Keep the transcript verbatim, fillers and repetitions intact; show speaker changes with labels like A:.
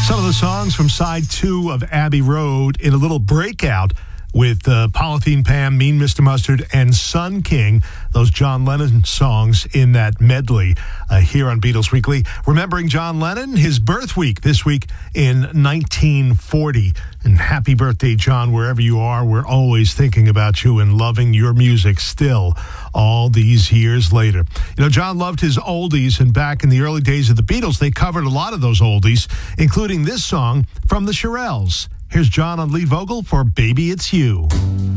A: Some of the songs from side two of Abbey Road in a little breakout with uh, Polythene Pam, Mean Mister Mustard, and Sun King, those John Lennon songs in that medley uh, here on Beatles Weekly. Remembering John Lennon, his birth week this week in nineteen forty. And happy birthday, John, wherever you are. We're always thinking about you and loving your music still all these years later. You know, John loved his oldies, and back in the early days of the Beatles, they covered a lot of those oldies, including this song from the Shirelles. Here's John on lead vocal for Baby It's You.